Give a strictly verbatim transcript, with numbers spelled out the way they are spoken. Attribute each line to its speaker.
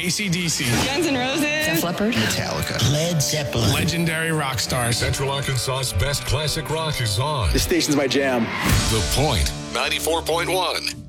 Speaker 1: A C D C.
Speaker 2: Guns N' Roses.
Speaker 3: Def Leppard.
Speaker 4: Metallica. Led Zeppelin.
Speaker 1: Legendary rock stars.
Speaker 5: Central Arkansas's best classic rock is on.
Speaker 6: This station's my jam.
Speaker 5: The Point, ninety-four point one.